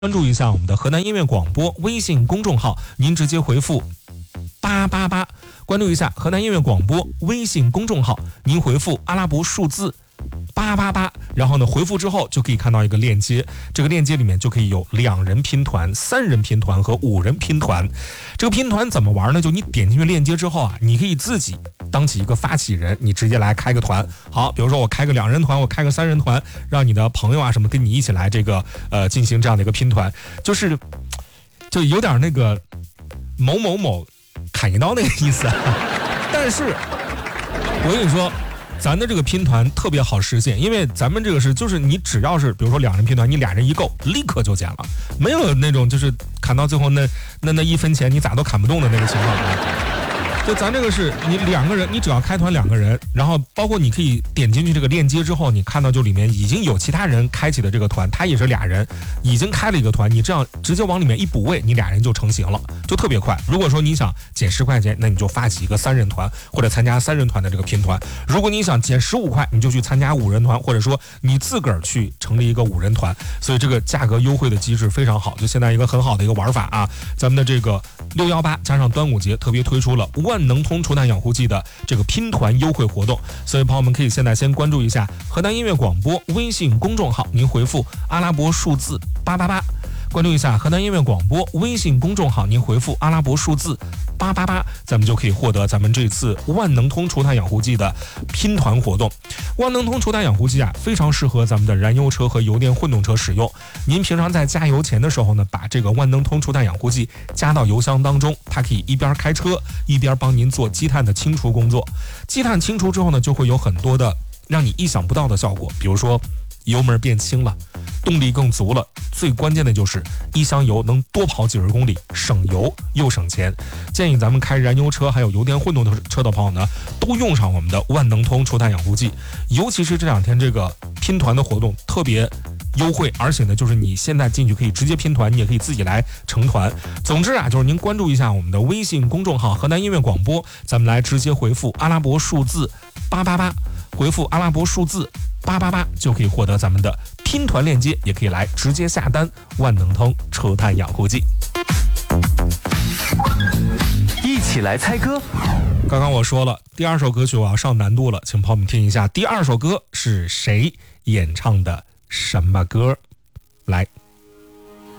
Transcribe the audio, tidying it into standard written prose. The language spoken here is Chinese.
关注一下我们的河南音乐广播微信公众号，您直接回复888，关注一下河南音乐广播微信公众号，您回复阿拉伯数字888，然后呢回复之后就可以看到一个链接，这个链接里面就可以有2人拼团、3人拼团和5人拼团。这个拼团怎么玩呢？就你点进去链接之后啊，你可以自己当起一个发起人，你直接来开个团。好，比如说我开个2人团，我开个3人团，让你的朋友啊什么跟你一起来这个进行这样的一个拼团，就有点那个某某某砍一刀那个意思。但是我跟你说，咱的这个拼团特别好实现，因为咱们这个就是你只要是比如说2人拼团，你2人一够立刻就减了，没有那种就是砍到最后那1分钱你咋都砍不动的那个情况啊。就咱这个是你2个人，你只要开团2个人，然后包括你可以点进去这个链接之后，你看到就里面已经有其他人开启的这个团，他也是2人已经开了一个团，你这样直接往里面一补位，你2人就成型了，就特别快。如果说你想减10块钱，那你就发起一个3人团，或者参加3人团的这个拼团。如果你想减15块，你就去参加5人团，或者说你自个儿去成立一个5人团。所以这个价格优惠的机制非常好，就现在一个很好的一个玩法啊。咱们的这个618加上端午节特别推出了万能通除碳养护剂的这个拼团优惠活动，所以朋友们可以现在先关注一下河南音乐广播微信公众号，您回复阿拉伯数字888，关注一下河南音乐广播微信公众号，您回复阿拉伯数字888，咱们就可以获得咱们这次万能通除碳养护剂的拼团活动。万能通除碳养护剂啊，非常适合咱们的燃油车和油电混动车使用。您平常在加油前的时候呢，把这个万能通除碳养护剂加到油箱当中，它可以一边开车一边帮您做积碳的清除工作。积碳清除之后呢，就会有很多的让你意想不到的效果，比如说油门变轻了，动力更足了，最关键的就是一箱油能多跑几十公里，省油又省钱。建议咱们开燃油车还有油电混动车的朋友呢，都用上我们的万能通除碳养护剂。尤其是这2天这个拼团的活动特别优惠，而且呢就是你现在进去可以直接拼团，你也可以自己来成团。总之啊，就是您关注一下我们的微信公众号河南音乐广播，咱们来直接回复阿拉伯数字888，回复阿拉伯数字888就可以获得咱们的拼团链接，也可以来直接下单万能通除碳养护剂。 一起来猜歌。 刚刚我说了，第2首歌曲我要上难度了，请朋友们听一下第2首歌是谁演唱的什么歌。来